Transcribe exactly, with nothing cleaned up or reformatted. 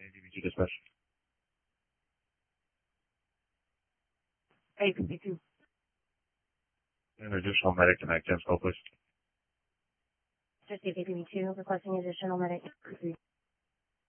D B two dispatch. A D B two. An additional medic to Mac ten, please. Just A D B two requesting additional medic.